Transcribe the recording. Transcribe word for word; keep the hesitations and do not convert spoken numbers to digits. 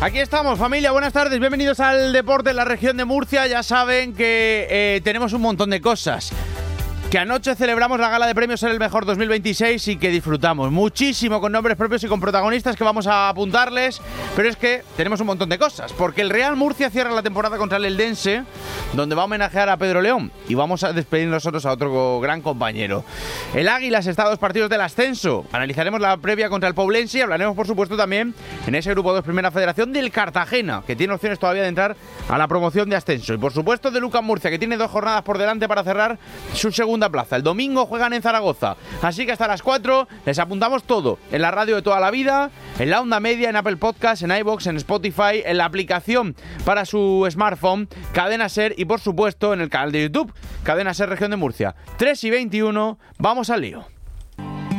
Aquí estamos, familia, buenas tardes, bienvenidos al Deporte en la región de Murcia. Ya saben que eh, tenemos un montón de cosas. Que anoche celebramos la gala de premios en el mejor dos mil veintiséis y que disfrutamos muchísimo con nombres propios y con protagonistas que vamos a apuntarles, pero es que tenemos un montón de cosas, porque el Real Murcia cierra la temporada contra el Eldense, donde va a homenajear a Pedro León, y vamos a despedir nosotros a otro gran compañero. El Águilas está a dos partidos del ascenso, analizaremos la previa contra el Poblense y hablaremos por supuesto también en ese grupo dos Primera Federación del Cartagena, que tiene opciones todavía de entrar a la promoción de ascenso, y por supuesto de Lucas Murcia, que tiene dos jornadas por delante para cerrar su segunda plaza. El domingo juegan en Zaragoza, así que hasta las cuatro les apuntamos todo en la radio de toda la vida, en la onda media, en Apple Podcasts, en iVoox, en Spotify, en la aplicación para su smartphone, Cadena Ser y por supuesto en el canal de YouTube, Cadena Ser Región de Murcia. tres y veintiuno, vamos al lío.